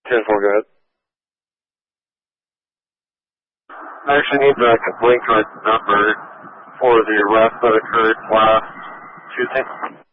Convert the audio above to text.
10-4, go ahead. I actually need the complaint card number for the arrest that occurred last Tuesday.